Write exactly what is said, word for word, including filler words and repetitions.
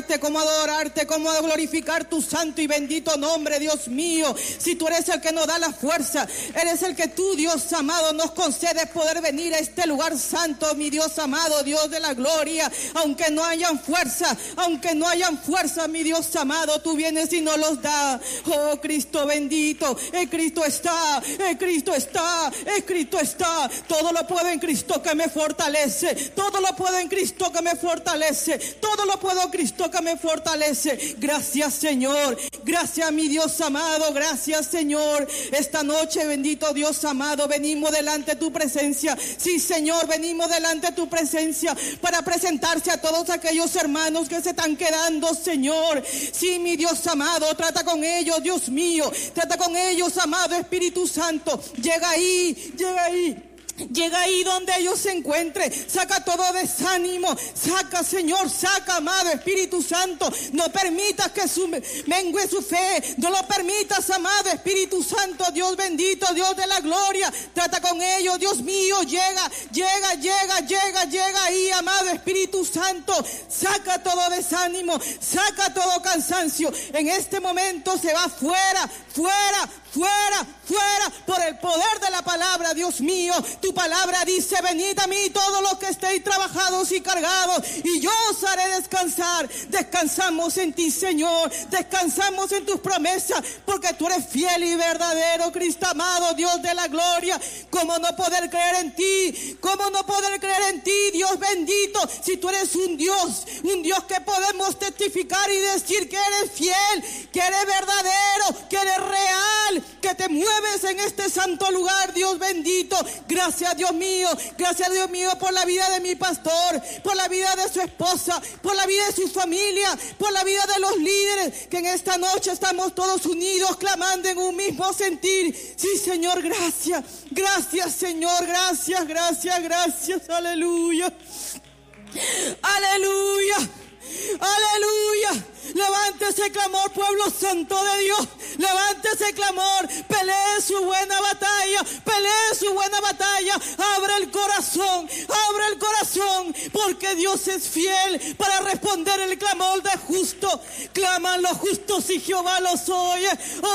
alabarte, cómo adorarte, cómo glorificar tu santo y bendito nombre, Dios mío. Si tú eres el que nos da la fuerza, eres el que tú, Dios amado, nos concedes poder venir a este lugar santo, mi Dios amado, Dios de la gloria. Aunque no hayan fuerza, aunque no hayan fuerza, mi Dios amado, tú vienes y nos los das. Oh, Cristo bendito, el Cristo está, el Cristo está, el Cristo está. Todo lo puedo en Cristo que me fortalece, todo lo puedo en Cristo que me fortalece, todo lo puedo en Cristo que me fortalece. Gracias, Señor, gracias, mi Dios amado, gracias, Señor. Esta noche, bendito Dios amado, venimos delante de tu presencia. Sí, Señor, venimos delante de tu presencia para presentarse a todos aquellos hermanos que se están quedando, Señor. Sí, mi Dios amado, trata con ellos, Dios mío, trata con ellos, amado Espíritu Santo. Llega ahí, llega ahí. Llega ahí donde ellos se encuentren, saca todo desánimo, saca, Señor, saca, amado Espíritu Santo. No permitas que su, mengue su fe, no lo permitas, amado Espíritu Santo, Dios bendito, Dios de la gloria. Trata con ellos, Dios mío, llega, llega, llega, llega, llega ahí, amado Espíritu Santo. Saca todo desánimo, saca todo cansancio. En este momento se va fuera, fuera, fuera, fuera, por el poder de la palabra, Dios mío. Tu palabra dice: venid a mí todos los que estéis trabajados y cargados, y yo os haré descansar. Descansamos en ti, Señor, descansamos en tus promesas, porque tú eres fiel y verdadero, Cristo amado, Dios de la gloria. ¿Cómo no poder creer en ti? ¿Cómo no poder creer en ti, Dios bendito? Si tú eres un Dios, un Dios que podemos testificar y decir que eres fiel, que eres verdadero, que eres real, que te mueves en este santo lugar, Dios bendito. Gracias, Dios mío, gracias, Dios mío, por la vida de mi pastor, por la vida de su esposa, por la vida de su familia, por la vida de los líderes, que en esta noche estamos todos unidos, clamando en un mismo sentir. Sí, Señor, gracias, gracias, Señor, gracias, gracias, gracias, aleluya, aleluya, aleluya. Levante ese clamor, pueblo santo de Dios. Levante ese clamor. Pelee su buena batalla. Pelee su buena batalla. Abre el corazón. Abre el corazón. Porque Dios es fiel para responder el clamor de justo. Claman los justos y Jehová los oye.